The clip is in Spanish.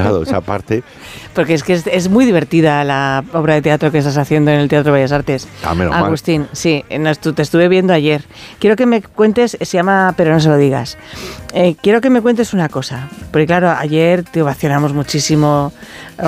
quitado esa parte. Porque es que es muy divertida la obra de teatro que estás haciendo en el Teatro Bellas Artes. Menos Agustín, mal. sí, te estuve viendo ayer. Quiero que me cuentes, se llama Pero no se lo digas. Quiero que me cuentes una cosa, porque claro, ayer te ovacionamos muchísimo